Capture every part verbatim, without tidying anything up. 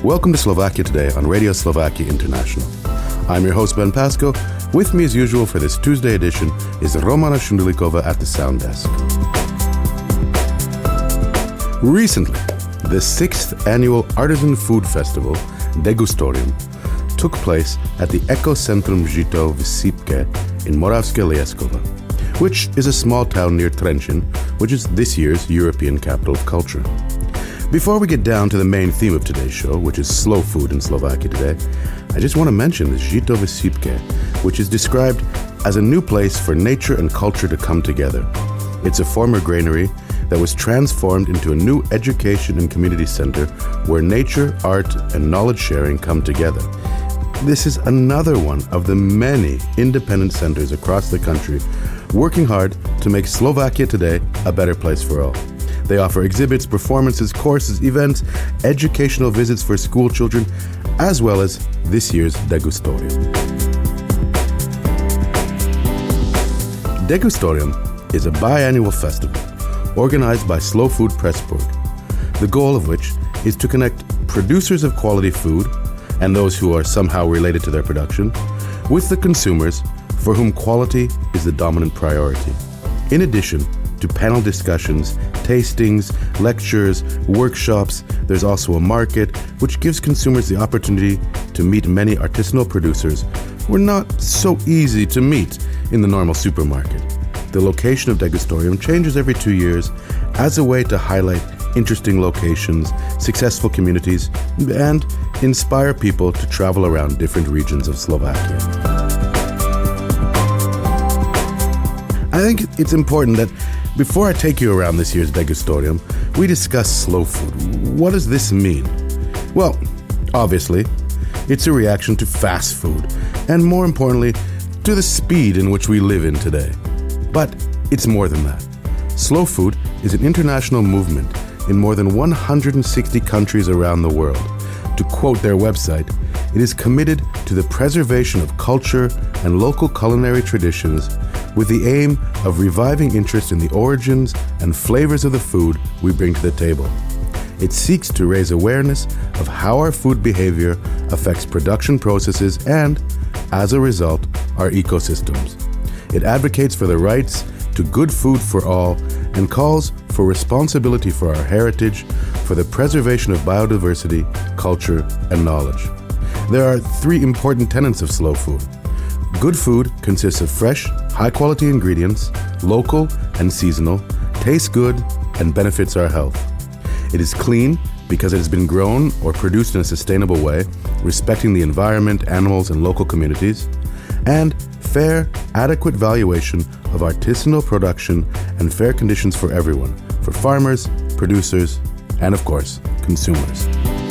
Welcome to Slovakia Today on Radio Slovakia International. I'm your host, Ben Pasco. With me as usual for this Tuesday edition is Romana Shundelikova at the sound desk. Recently, the sixth annual Artisan Food Festival, Degustorium, took place at the Ekocentrum Žito v Sýpke in Moravské Lieskovo, which is a small town near Trenčín, which is this year's European Capital of Culture. Before we get down to the main theme of today's show, which is slow food in Slovakia today, I just want to mention the Žito v Sýpke, which is described as a new place for nature and culture to come together. It's a former granary that was transformed into a new education and community center where nature, art, and knowledge sharing come together. This is another one of the many independent centers across the country working hard to make Slovakia today a better place for all. They offer exhibits, performances, courses, events, educational visits for school children, as well as this year's Degustorium. Degustorium is a biannual festival organized by Slow Food Pressburg, the goal of which is to connect producers of quality food and those who are somehow related to their production with the consumers for whom quality is the dominant priority. In addition to panel discussions, tastings, lectures, workshops, there's also a market which gives consumers the opportunity to meet many artisanal producers who are not so easy to meet in the normal supermarket. The location of Degustorium changes every two years as a way to highlight interesting locations, successful communities, and inspire people to travel around different regions of Slovakia. I think it's important that before I take you around this year's Degustorium, we discuss slow food. What does this mean? Well, obviously, it's a reaction to fast food, and more importantly, to the speed in which we live in today. But it's more than that. Slow food is an international movement in more than one hundred sixty countries around the world. To quote their website, it is committed to the preservation of culture and local culinary traditions with the aim of reviving interest in the origins and flavors of the food we bring to the table. It seeks to raise awareness of how our food behavior affects production processes and, as a result, our ecosystems. It advocates for the rights to good food for all and calls for responsibility for our heritage, for the preservation of biodiversity, culture, and knowledge. There are three important tenets of slow food. Good food consists of fresh, high-quality ingredients, local and seasonal, tastes good, and benefits our health. It is clean because it has been grown or produced in a sustainable way, respecting the environment, animals, and local communities, and fair, adequate valuation of artisanal production and fair conditions for everyone, for farmers, producers, and of course, consumers.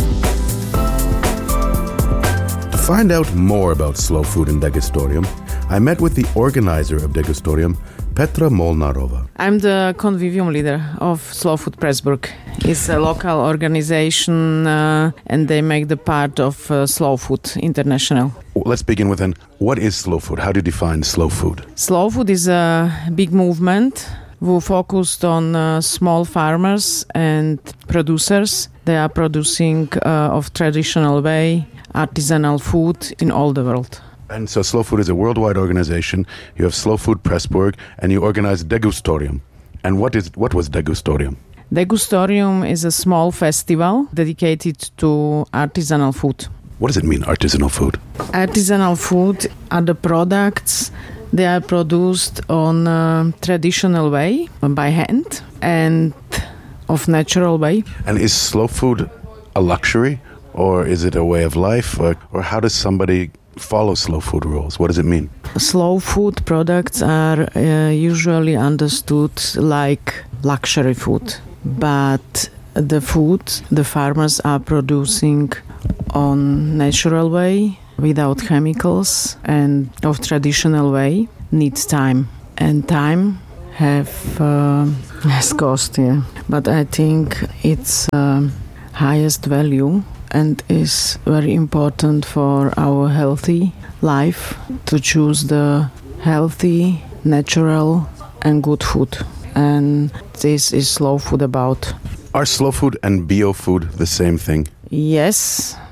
To find out more about slow food in Degustorium, I met with the organizer of Degustorium, Petra Molnarova. I'm the convivium leader of Slow Food Pressburg. It's a local organization uh, and they make the part of uh, Slow Food International. Let's begin with then, what is slow food? How do you define slow food? Slow food is a big movement who focused on uh, small farmers and producers. They are producing uh, of traditional way artisanal food in all the world. And so Slow Food is a worldwide organization. You have Slow Food Pressburg, and you organize Degustorium. And what is what was Degustorium? Degustorium is a small festival dedicated to artisanal food. What does it mean, artisanal food? Artisanal food are the products. They are produced on a traditional way, by hand, and of natural way. And is slow food a luxury, or is it a way of life, or, or how does somebody follow slow food rules? What does it mean? Slow food products are uh, usually understood like luxury food, but the food the farmers are producing on natural way, without chemicals, and of traditional way needs time, and time have uh, has cost, yeah. But I think it's uh, highest value and is very important for our healthy life to choose the healthy, natural and good food. And this is slow food about. Are slow food and bio food the same thing? Yes,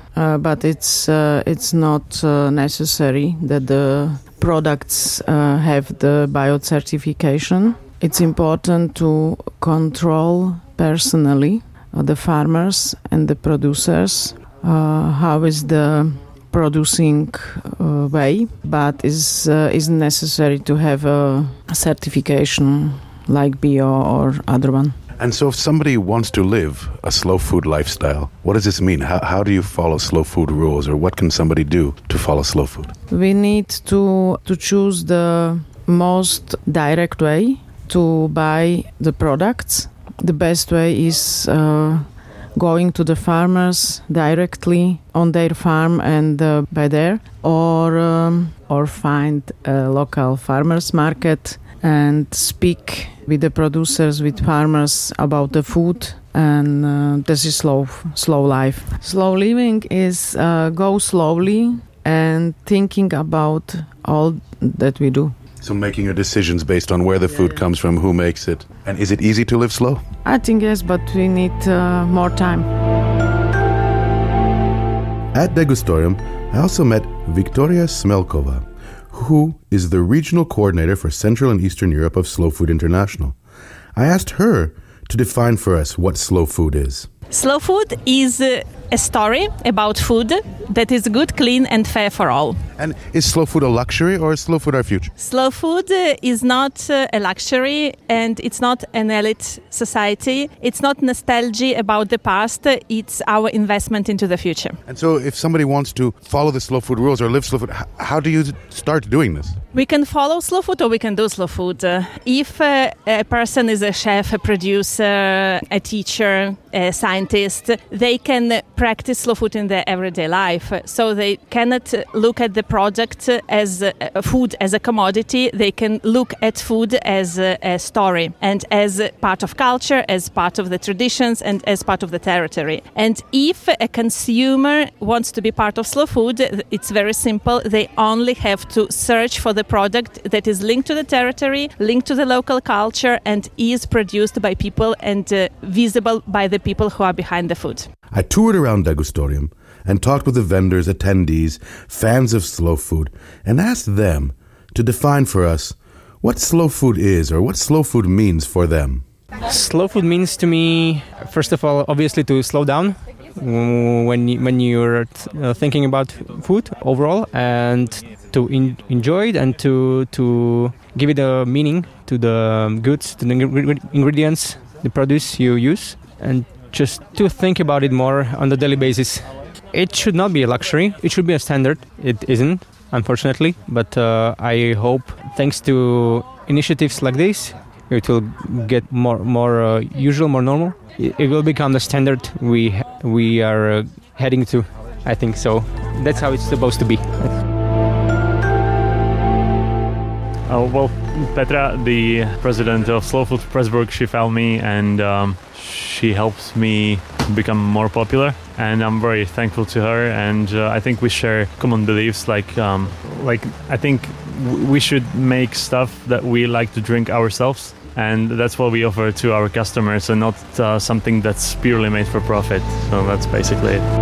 uh, but it's uh, it's not uh, necessary that the products uh, have the biocertification. It's important to control personally uh, the farmers and the producers. Uh, how is the producing uh, way, but is uh, isn't necessary to have a certification like bio or other one. And so if somebody wants to live a slow food lifestyle, what does this mean? How, how do you follow slow food rules, or what can somebody do to follow slow food? We need to to choose the most direct way to buy the products. The best way is uh, going to the farmers directly on their farm and uh, buy there, or um, or find a local farmers market and speak with the producers, with farmers about the food. And uh, this is slow slow life. Slow living is uh, go slowly and thinking about all that we do. So making your decisions based on where the food comes from, who makes it. And is it easy to live slow? I think yes, but we need uh, more time. At Degustorium, I also met Victoria Smelkova, who is the regional coordinator for Central and Eastern Europe of Slow Food International. I asked her to define for us what slow food is. Slow food is uh, a story about food that is good, clean and fair for all. And is slow food a luxury, or is slow food our future? Slow food uh, is not uh, a luxury, and it's not an elite society. It's not nostalgia about the past. It's our investment into the future. And so if somebody wants to follow the slow food rules or live slow food, h- how do you start doing this? We can follow slow food or we can do slow food. Uh, if uh, a person is a chef, a producer, a teacher, a scientist, they can practice slow food in their everyday life. So they cannot look at the product as uh, food as a commodity. They can look at food as a, a story and as part of culture, as part of the traditions and as part of the territory. And if a consumer wants to be part of slow food, it's very simple. They only have to search for the product that is linked to the territory, linked to the local culture, and is produced by people and uh, visible by the people who are behind the food. I toured around Degustorium and talked with the vendors, attendees, fans of slow food, and asked them to define for us what slow food is or what slow food means for them. Slow food means to me, first of all, obviously to slow down when you, when you're uh, thinking about food overall, and to in, enjoy it and to to give it a meaning to the goods, to the ingredients, the produce you use, and just to think about it more on a daily basis. It should not be a luxury. It should be a standard. It isn't, unfortunately. But uh, I hope, thanks to initiatives like this, it will get more more uh, usual, more normal. It, it will become the standard we ha- we are uh, heading to. I think so. That's how it's supposed to be. Oh, well, Petra, the president of Slow Food Pressburg, she found me and um, she helped me become more popular, and I'm very thankful to her. And uh, I think we share common beliefs, like um, like I think w- we should make stuff that we like to drink ourselves, and that's what we offer to our customers, and not uh, something that's purely made for profit. So that's basically it.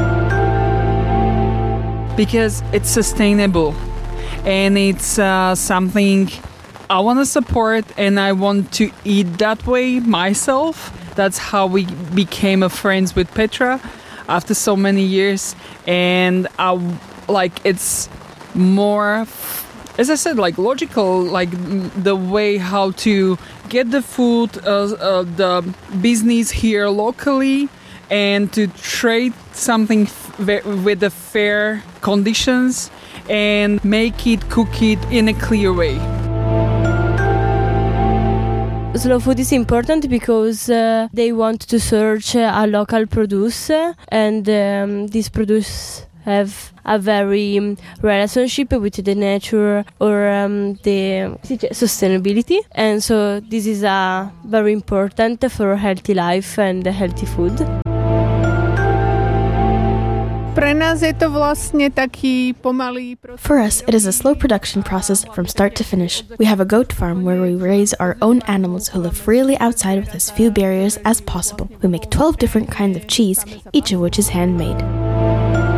Because it's sustainable. And it's uh, something I want to support, and I want to eat that way myself. That's how we became a friends with Petra after so many years. And I, like it's more, as I said, like logical, like the way how to get the food, uh, uh, the business here locally, and to trade something f- with the fair conditions and make it, cook it in a clear way. Slow food is important because uh, they want to search uh, a local produce, and um, this produce have a very um, relationship with the nature or um, the sustainability, and so this is uh, very important for a healthy life and a healthy food. For us, it is a slow production process from start to finish. We have a goat farm where we raise our own animals who live freely outside with as few barriers as possible. We make twelve different kinds of cheese, each of which is handmade.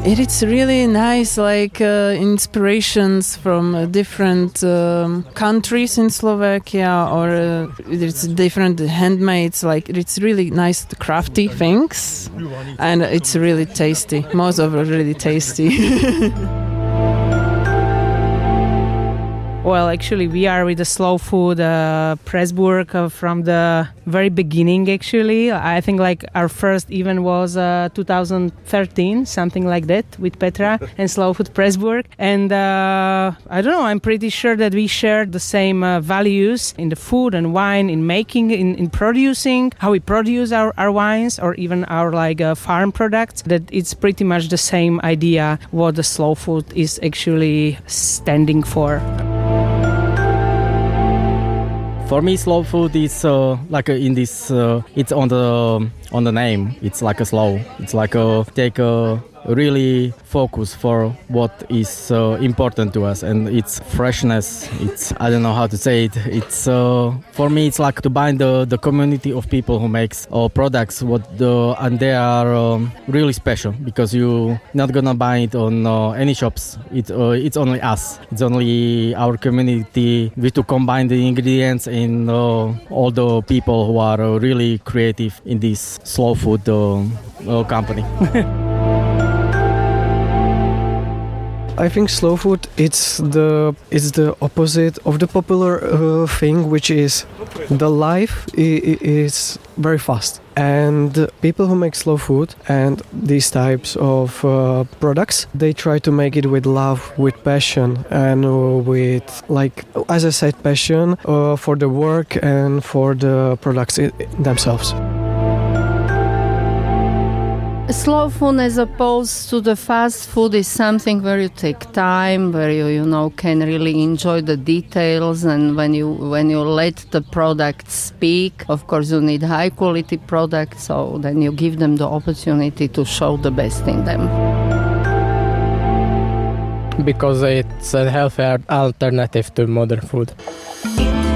It is really nice, like uh, inspirations from uh, different um, countries in Slovakia, or uh, it's different handmades. Like it's really nice, crafty things, and it's really tasty. Most of it really tasty. Well, actually, we are with the Slow Food uh, Pressburg uh, from the very beginning, actually. I think like our first event was uh, two thousand thirteen, something like that, with Petra and Slow Food Pressburg. And uh, I don't know, I'm pretty sure that we share the same uh, values in the food and wine, in making, in, in producing, how we produce our, our wines, or even our like uh, farm products, that it's pretty much the same idea what the Slow Food is actually standing for. For me, slow food is uh, like uh, in this. Uh, it's on the on the name. It's like a slow. It's like a take a really focus for what is uh, important to us, and it's freshness. It's I don't know how to say it. It's uh, for me, it's like to bind the, the community of people who makes uh, products. What the and they are um, really special because you not gonna buy it on uh, any shops. It uh, it's only us. It's only our community. We to combine the ingredients in uh, all the people who are uh, really creative in this slow food uh, uh, company. I think slow food it's the it's the opposite of the popular uh, thing, which is the life I- is very fast, and people who make slow food and these types of uh, products, they try to make it with love, with passion, and uh, with, like as I said, passion uh, for the work and for the products I- themselves. Slow food as opposed to the fast food is something where you take time, where you, you know, can really enjoy the details, and when you when you let the products speak, of course you need high quality products, so then you give them the opportunity to show the best in them. Because it's a healthier alternative to modern food.